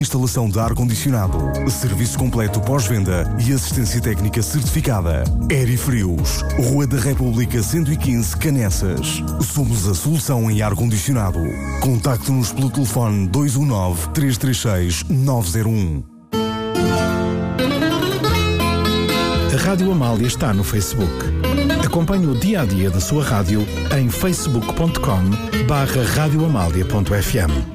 Instalação de ar-condicionado, serviço completo pós-venda e assistência técnica certificada. Aerifrios, Rua da República 115, Canessas. Somos a solução em ar-condicionado. Contacte-nos pelo telefone 219-336-901. A Rádio Amália está no Facebook. Acompanhe o dia-a-dia da sua rádio em facebook.com/radioamalia.fm.